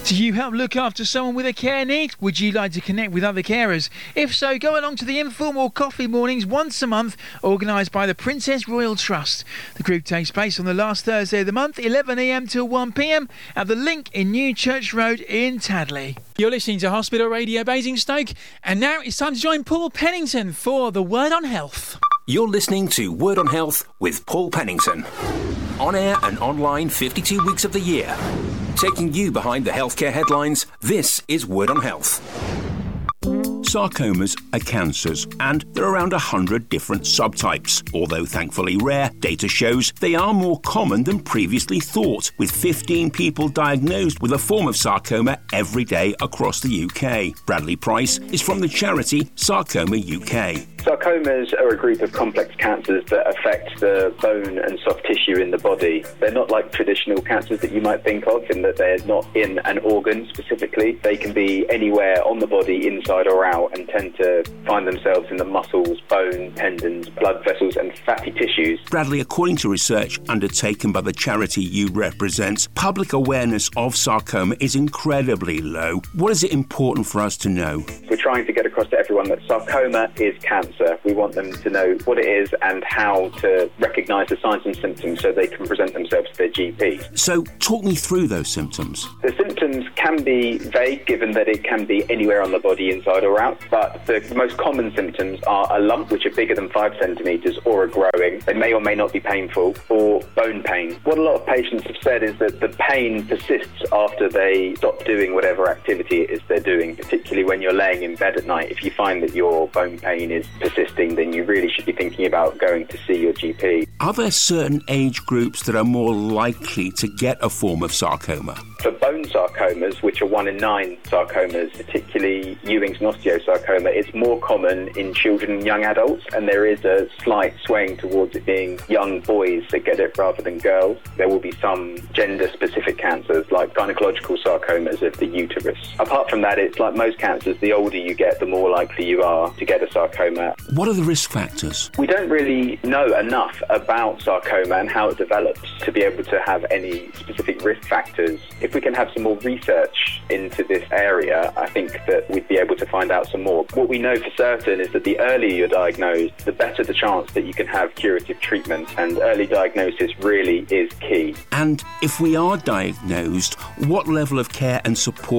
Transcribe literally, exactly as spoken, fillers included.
Do you help look after someone with a care need? Would you like to connect with other carers? If so, go along to the informal coffee mornings once a month, organised by the Princess Royal Trust. The group takes place on the last Thursday of the month, eleven a m till one p m at the Link in New Church Road in Tadley. You're listening to Hospital Radio Basingstoke, and now it's time to join Paul Pennington for the Word on Health. You're listening to Word on Health with Paul Pennington. On air and online fifty-two weeks of the year. Taking you behind the healthcare headlines, this is Word on Health. Sarcomas are cancers, and there are around one hundred different subtypes. Although thankfully rare, data shows they are more common than previously thought, with fifteen people diagnosed with a form of sarcoma every day across the U K. Bradley Price is from the charity Sarcoma U K. Sarcomas are a group of complex cancers that affect the bone and soft tissue in the body. They're not like traditional cancers that you might think of, in that they're not in an organ specifically. They can be anywhere on the body, inside or out, and tend to find themselves in the muscles, bone, tendons, blood vessels and fatty tissues. Bradley, according to research undertaken by the charity you represent, public awareness of sarcoma is incredibly low. What is it important for us to know? We're trying to get across to everyone that sarcoma is cancer. We want them to know what it is and how to recognise the signs and symptoms so they can present themselves to their G P. So, talk me through those symptoms. The symptoms can be vague, given that it can be anywhere on the body, inside or out, but the most common symptoms are a lump, which are bigger than five centimetres or are growing. They may or may not be painful, or bone pain. What a lot of patients have said is that the pain persists after they stop doing whatever activity it is they're doing, particularly when you're laying in bed at night. If you find that your bone pain is persisting, then you really should be thinking about going to see your G P. Are there certain age groups that are more likely to get a form of sarcoma? For bone sarcomas, which are one in nine sarcomas, particularly Ewing's and osteosarcoma, it's more common in children and young adults, and there is a slight swaying towards it being young boys that get it rather than girls. There will be some gender-specific cancers, like gynecological sarcomas of the uterus. Apart from that, it's like most cancers, the older you get, the more likely you are to get a sarcoma. What are the risk factors? We don't really know enough about sarcoma and how it develops to be able to have any specific risk factors. If we can have some more research into this area, I think that we'd be able to find out some more. What we know for certain is that the earlier you're diagnosed, the better the chance that you can have curative treatment, and early diagnosis really is key. And if we are diagnosed, what level of care and support